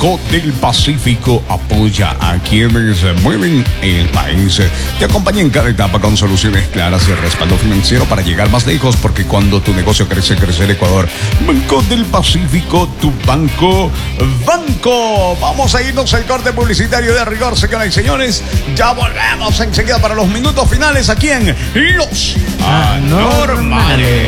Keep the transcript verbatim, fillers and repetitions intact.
Banco del Pacífico apoya a quienes mueven el país. Te acompaña en cada etapa con soluciones claras y respaldo financiero para llegar más lejos, porque cuando tu negocio crece, crece el Ecuador. Banco del Pacífico, tu banco. Banco. Vamos a irnos al corte publicitario de rigor, señoras y señores. Ya volvemos enseguida para los minutos finales aquí en Los Anormales.